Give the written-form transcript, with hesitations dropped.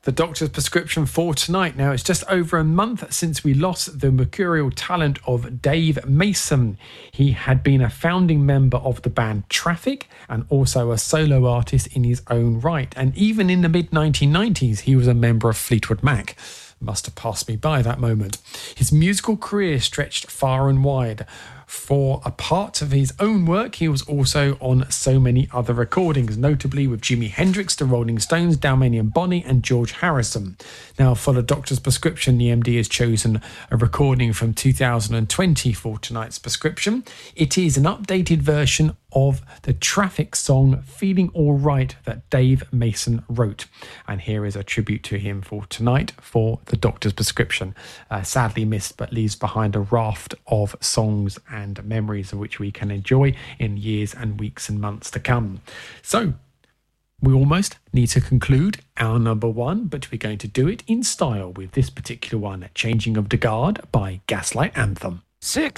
The Doctor's Prescription for tonight. Now, it's just over a month since we lost the mercurial talent of Dave Mason. He had been a founding member of the band Traffic and also a solo artist in his own right. And even in the mid-1990s, he was a member of Fleetwood Mac. Must have passed me by that moment. His musical career stretched far and wide. For a part of his own work, he was also on so many other recordings, notably with Jimi Hendrix, the Rolling Stones, Dalmanian Bonnie and George Harrison. Now, for the Doctor's Prescription, the MD has chosen a recording from 2020 for tonight's prescription. It is an updated version of the Traffic song Feeling All Right that Dave Mason wrote. And here is a tribute to him for tonight for the Doctor's Prescription. Sadly missed, but leaves behind a raft of songs and memories of which we can enjoy in years and weeks and months to come. So we almost need to conclude our number one, but we're going to do it in style with this particular one, Changing of the Guard by Gaslight Anthem. 6.